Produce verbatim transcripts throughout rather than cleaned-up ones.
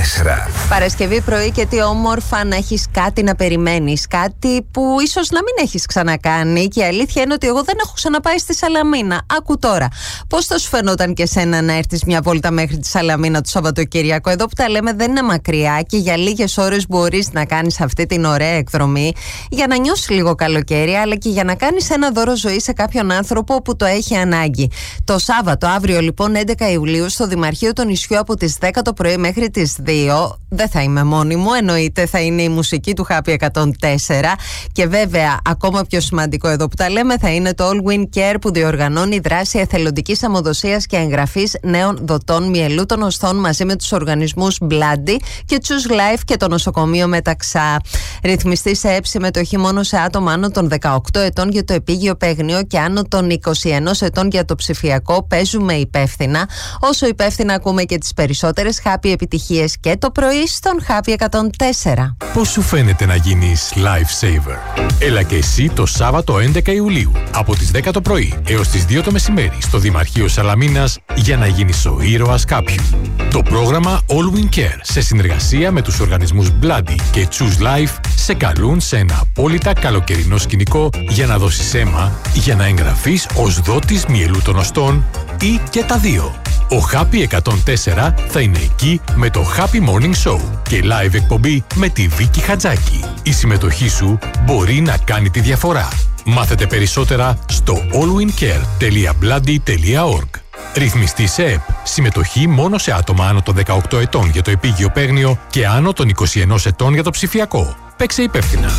τέσσερα. Παρασκευή πρωί και τι όμορφα να έχεις κάτι να περιμένεις. Κάτι που ίσως να μην έχεις ξανακάνει. Και η αλήθεια είναι ότι εγώ δεν έχω ξαναπάει στη Σαλαμίνα. Άκου τώρα. Πώς θα σου φαινόταν και σένα να έρθεις μια βόλτα μέχρι τη Σαλαμίνα το Σαββατοκύριακο? Εδώ που τα λέμε δεν είναι μακριά και για λίγες ώρες μπορείς να κάνεις αυτή την ωραία εκδρομή για να νιώσεις λίγο καλοκαίρι, αλλά και για να κάνεις ένα δώρο ζωή σε κάποιον άνθρωπο που το έχει ανάγκη. Το Σάββατο, αύριο λοιπόν έντεκα Ιουλίου, στο Δημαρχείο του Νησιού από τις δέκα το πρωί μέχρι τις δύο. Δεν θα είμαι μόνη μου, εννοείται, θα είναι η μουσική του Happy εκατόν τέσσερα. Και βέβαια, ακόμα πιο σημαντικό εδώ που τα λέμε, θα είναι το All Win Care που διοργανώνει δράση εθελοντικής αιμοδοσίας και εγγραφής νέων δοτών μυελού των οστών μαζί με τους οργανισμούς Bloody και Choose Life και το νοσοκομείο Μεταξά. Ρυθμιστή σε ΕΠ συμμετοχή μόνο σε άτομα άνω των δεκαοκτώ ετών για το επίγειο παίγνιο και άνω των είκοσι ένα ετών για το ψηφιακό. Παίζουμε υπεύθυνα. Όσο υπεύθυνα ακούμε και τις περισσότερες Happy επιτυχίες και το πρωί στον Happy εκατόν τέσσερα. Πώς σου φαίνεται να γίνεις lifesaver? Έλα και εσύ το Σάββατο έντεκα Ιουλίου από τις δέκα το πρωί έως τις δύο το μεσημέρι στο Δημαρχείο Σαλαμίνας για να γίνεις ο ήρωας κάποιου. Το πρόγραμμα All Win Care σε συνεργασία με τους οργανισμούς Bloody και Choose Life σε καλούν σε ένα απόλυτα καλοκαιρινό σκηνικό για να δώσεις αίμα, για να εγγραφείς ως δότης μυελού των οστών ή και τα δύο. Ο Happy εκατόν τέσσερα θα είναι εκεί με το Happy Morning Show και live εκπομπή με τη Βίκη Χατζάκη. Η συμμετοχή σου μπορεί να κάνει τη διαφορά. Μάθετε περισσότερα στο all win care τελεία bloody τελεία org. Ρυθμιστή σε ΕΠ. Συμμετοχή μόνο σε άτομα άνω των δεκαοκτώ ετών για το επίγειο παίγνιο και άνω των είκοσι ένα ετών για το ψηφιακό. Παίξε υπεύθυνα.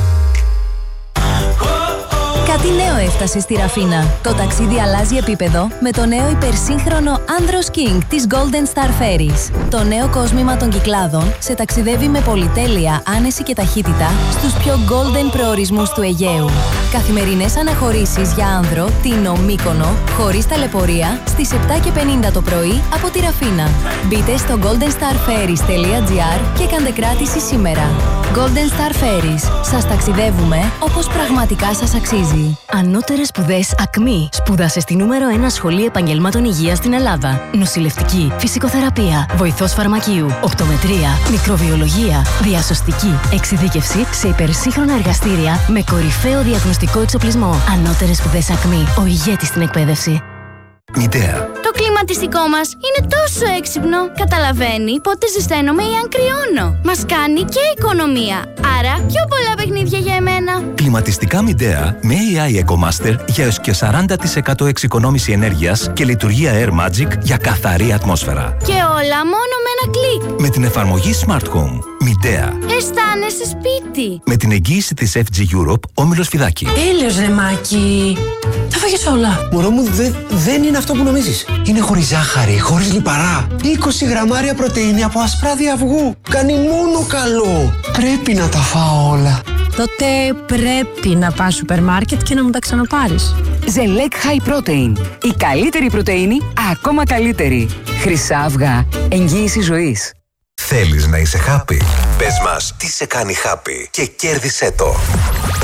Κάτι νέο έφτασε στη Ραφίνα. Το ταξίδι αλλάζει επίπεδο με το νέο υπερσύγχρονο Andros King της Golden Star Ferries. Το νέο κόσμημα των Κυκλάδων σε ταξιδεύει με πολυτέλεια, άνεση και ταχύτητα στους πιο golden προορισμούς του Αιγαίου. Καθημερινές αναχωρήσεις για άνδρο, Τίνο, Μύκονο, χωρίς ταλαιπωρία, στις επτά και πενήντα το πρωί από τη Ραφίνα. Μπείτε στο golden star ferries τελεία gr και κάντε κράτηση σήμερα. Golden Star Ferries. Σας ταξιδεύουμε όπως πραγματικά σας αξίζει. Ανώτερες σπουδές ΑΚΜΗ. Σπούδασε στη νούμερο ένα σχολή επαγγελμάτων υγείας στην Ελλάδα. Νοσηλευτική, φυσικοθεραπεία, βοηθός φαρμακείου, οπτομετρία, μικροβιολογία, διασωστική, εξειδίκευση σε υπερσύγχρονα εργαστήρια με κορυφαίο διαγνωστικό εξοπλισμό. Ανώτερες σπουδές ΑΚΜΗ. Ο ηγέτης στην εκπαίδευση. Μητέα. Το κλιματιστικό μας είναι τόσο έξυπνο. Καταλαβαίνει πότε ζεσταίνομαι ή αν κρυώνω. Μας κάνει και οικονομία. Άρα πιο πολλά παιχνίδια για εμένα. Κλιματιστικά Μητέα με έι άι EcoMaster για έως και σαράντα τοις εκατό εξοικονόμηση ενέργειας και λειτουργία Air Magic για καθαρή ατμόσφαιρα. Και όλα μόνο με ένα κλικ. Με την εφαρμογή Smart Home. Μητέα. Αισθάνεσαι σπίτι. Με την εγγύηση της εφ τζι Europe, Όμιλος Φιδάκη. Τέλειος ρε Μάκη. Τα φάγες όλα. Μωρό μου, δε, δεν είναι αυτό που νομίζεις. Είναι χωρίς ζάχαρη, χωρίς λιπαρά. είκοσι γραμμάρια πρωτεΐνη από ασπράδι αυγού. Κάνει μόνο καλό. Πρέπει να τα φάω όλα. Τότε πρέπει να πας σούπερ μάρκετ και να μου τα ξαναπάρεις. Ζελέκ High Protein. Η καλύτερη πρωτεΐνη, ακόμα καλύτερη. Χρυσά αυγά. Εγγύηση ζωής. Θέλεις να είσαι happy? Πες μας τι σε κάνει happy και κέρδισέ το.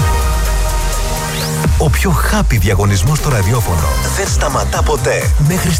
Ο πιο happy διαγωνισμός στο ραδιόφωνο δεν σταματά ποτέ. Μέχρι